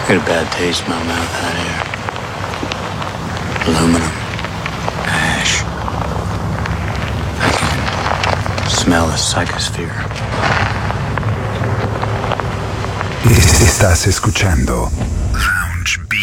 I got a bad taste in my mouth out here. Aluminum. Ash. I can smell the psychosphere. Estás escuchando Lounge Beat.